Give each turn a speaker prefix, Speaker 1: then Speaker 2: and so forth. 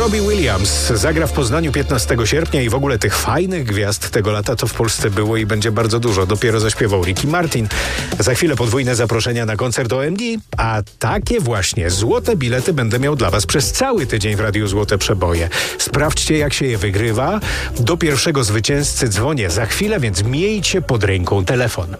Speaker 1: Robbie Williams zagra w Poznaniu 15 sierpnia i w ogóle tych fajnych gwiazd tego lata to w Polsce było i będzie bardzo dużo. Dopiero zaśpiewał Ricky Martin. Za chwilę podwójne zaproszenia na koncert OMG, a takie właśnie złote bilety będę miał dla Was przez cały tydzień w Radiu Złote Przeboje. Sprawdźcie, jak się je wygrywa. Do pierwszego zwycięzcy dzwonię za chwilę, więc miejcie pod ręką telefon.